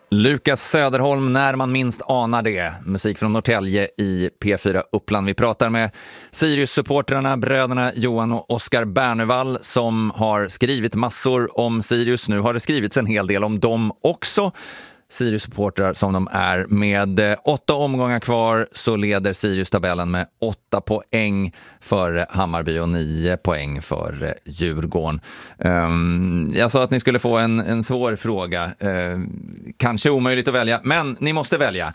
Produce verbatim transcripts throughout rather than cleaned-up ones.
Lukas Söderholm, när man minst anar det. Musik från Norrtälje i P fyra Uppland. Vi pratar med Sirius-supportrarna, bröderna Johan och Oskar Bernevall, som har skrivit massor om Sirius. Nu har det skrivits en hel del om dem också. Sirius-supportrar som de är. Med åtta omgångar kvar så leder Sirius-tabellen med åtta poäng för Hammarby och nio poäng för Djurgården. Um, jag sa att ni skulle få en, en svår fråga. Uh, kanske omöjligt att välja, men ni måste välja.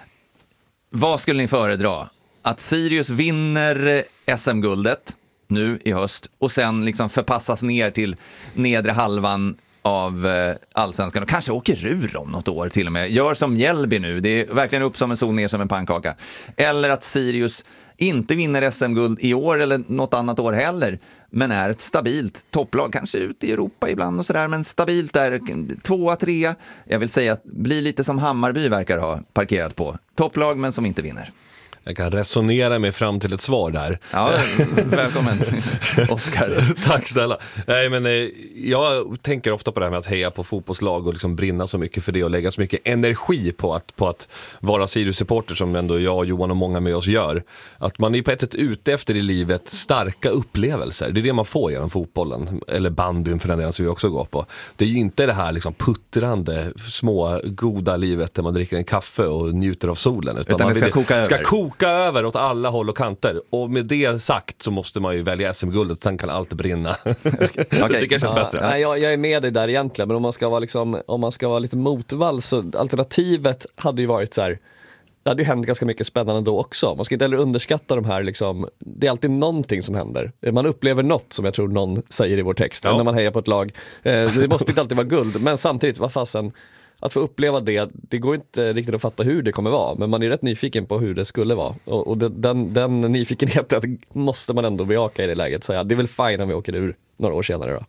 Vad skulle ni föredra? Att Sirius vinner S M-guldet nu i höst och sen liksom förpassas ner till nedre halvan av allsvenskan och kanske åker ur om något år till och med. Gör som Mjällby nu. Det är verkligen upp som en sol, ner som en pannkaka. Eller att Sirius inte vinner S M-guld i år eller något annat år heller, men är ett stabilt topplag. Kanske ut i Europa ibland och sådär, men stabilt där. Tvåa, trea. Jag vill säga att bli lite som Hammarby verkar ha parkerat på. Topplag men som inte vinner. Jag kan resonera mig fram till ett svar där. Ja, välkommen Oskar. Tack snälla. Nej, men eh, jag tänker ofta på det här med att heja på fotbollslag och liksom brinna så mycket för det och lägga så mycket energi på att, på att vara Sirius-supporter, som ändå jag, Johan och många med oss gör. Att man är på ett sätt ute efter i livet starka upplevelser. Det är det man får genom fotbollen. Eller bandyn för den delen som vi också går på. Det är ju inte det här liksom puttrande, små, goda livet där man dricker en kaffe och njuter av solen. Utan, utan man det ska vill, koka ska över. koka över åt alla håll och kanter. Och med det sagt så måste man ju välja S M-guldet, sen kan allt brinna. Okay. Jag tycker det känns ja, bättre. Nej, jag, jag är med dig där egentligen, men om man ska vara, liksom, om man ska vara lite motvall, så alternativet hade ju varit så här. Det hade ju hänt ganska mycket spännande då också. Man ska inte heller underskatta de här liksom, det är alltid någonting som händer. Man upplever något, som jag tror någon säger i vår text, ja. När man hejar på ett lag. Det måste inte alltid vara guld, men samtidigt, vad fasen, att få uppleva det, det går inte riktigt att fatta hur det kommer vara, men man är rätt nyfiken på hur det skulle vara. Och, och det, den, den nyfikenheten måste man ändå bejaka i det läget. Säga, det är väl fine om vi åker ur några år senare då.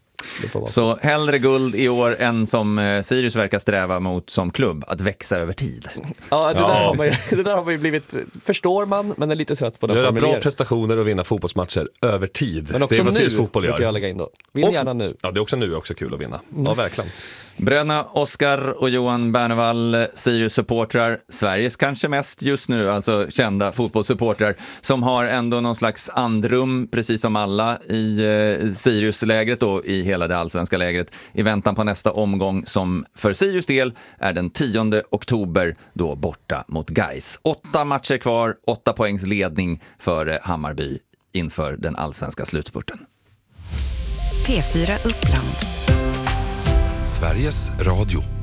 Så hellre guld i år än som Sirius verkar sträva mot som klubb, att växa över tid. Ja, det, ja. Där, har man, det där har man ju blivit, förstår man, men är lite trött på den. Göra bra prestationer och vinna fotbollsmatcher över tid. Men också det är vad nu Sirius fotboll gör. Jag lägga in då. Vinn gärna nu. Ja, det är också nu också kul att vinna. Ja, verkligen. Bröderna Oskar och Johan Bernevall, Sirius-supportrar, Sveriges kanske mest just nu, alltså kända fotbollssupportrar, som har ändå någon slags andrum, precis som alla i eh, Sirius-lägret och i hela det allsvenska lägret, i väntan på nästa omgång som för Sirius del är den tionde oktober, då borta mot Gais. Åtta matcher kvar, åtta poängs ledning för Hammarby inför den allsvenska slutspurten. P fyra Uppland. Sveriges Radio.